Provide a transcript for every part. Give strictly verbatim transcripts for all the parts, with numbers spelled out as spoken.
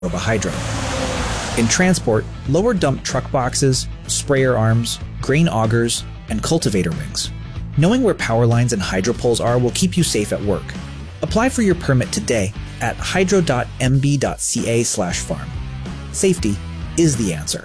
Hydro. In transport, lower dump truck boxes, sprayer arms, grain augers, and cultivator wings. Knowing where power lines and hydro poles are will keep you safe at work. Apply for your permit today at hydro.mb.ca slash farm. Safety is the answer.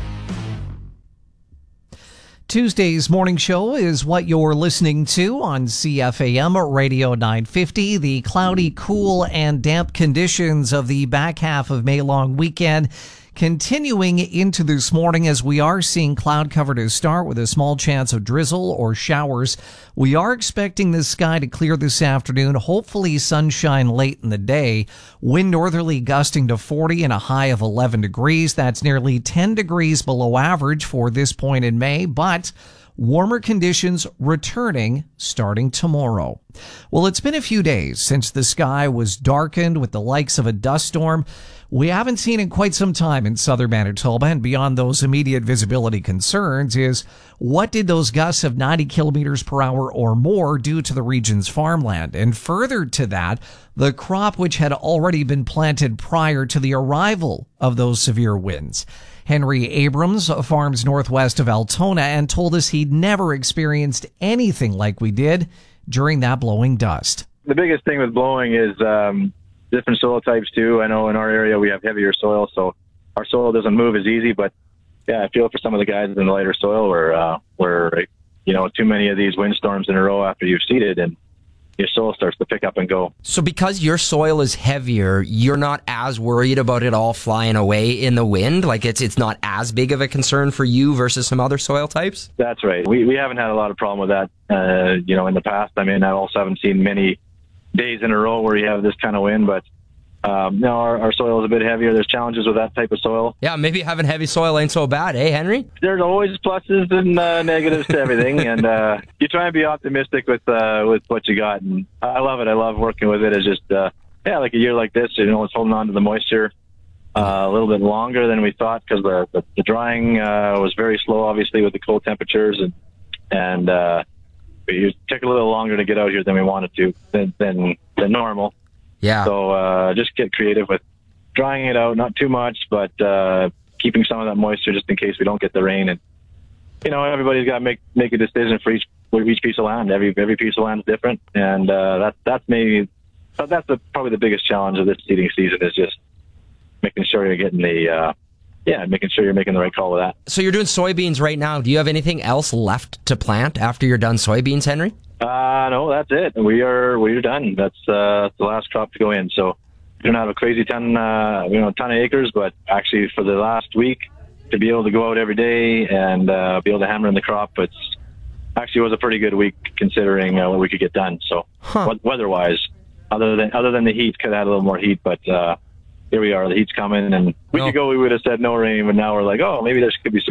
Tuesday's morning show is what you're listening to on C F A M Radio nine fifty. The cloudy, cool, and damp conditions of the back half of May long weekend continuing into this morning as we are seeing cloud cover to start with a small chance of drizzle or showers. We are expecting the sky to clear this afternoon, hopefully sunshine late in the day. Wind northerly gusting to forty and a high of eleven degrees. That's nearly ten degrees below average for this point in May, but warmer conditions returning starting tomorrow. Well, it's been a few days since the sky was darkened with the likes of a dust storm. We haven't seen in quite some time in southern Manitoba, and beyond those immediate visibility concerns is what did those gusts of ninety kilometers per hour or more do to the region's farmland? And further to that, the crop which had already been planted prior to the arrival of those severe winds. Henry Abrams farms northwest of Altona and told us he'd never experienced anything like we did during that blowing dust. The biggest thing with blowing is um, different soil types too. I know in our area we have heavier soil, so our soil doesn't move as easy. But yeah, I feel for some of the guys in the lighter soil where, uh, where you know, too many of these windstorms in a row after you've seeded and your soil starts to pick up and go. So because your soil is heavier, you're not as worried about it all flying away in the wind? Like it's it's not as big of a concern for you versus some other soil types? That's right. We we haven't had a lot of problem with that, uh, you know, in the past. I mean, I also haven't seen many days in a row where you have this kind of wind, but um, no, our, our soil is a bit heavier. There's challenges with that type of soil. Yeah, maybe having heavy soil ain't so bad, eh, Henry? There's always pluses and uh, negatives to everything, and uh, you try and be optimistic with uh, with what you got. And I love it. I love working with it. It's just, uh, yeah, like a year like this, you know, it's holding on to the moisture uh, a little bit longer than we thought because the, the, the drying uh, was very slow, obviously, with the cold temperatures, and and uh, it took a little longer to get out here than we wanted to, than than, than normal. Yeah. So uh, just get creative with drying it out, not too much, but uh, keeping some of that moisture just in case we don't get the rain. And you know, everybody's got to make make a decision for each for each piece of land. Every every piece of land is different, and uh, that's that's maybe that's the, probably the biggest challenge of this seeding season is just making sure you're getting the uh, yeah, making sure you're making the right call with that. So you're doing soybeans right now. Do you have anything else left to plant after you're done soybeans, Henry? Uh, no, that's it. We are we are done. That's uh, the last crop to go in. So we don't have a crazy ton, uh, you know, ton of acres, but actually for the last week to be able to go out every day and uh, be able to hammer in the crop, it's actually was a pretty good week considering uh, what we could get done. So huh. weather-wise, other than other than the heat, could have had a little more heat, but uh, here we are. The heat's coming, and a week no. ago we would have said no rain, but now we're like, oh, maybe there could be some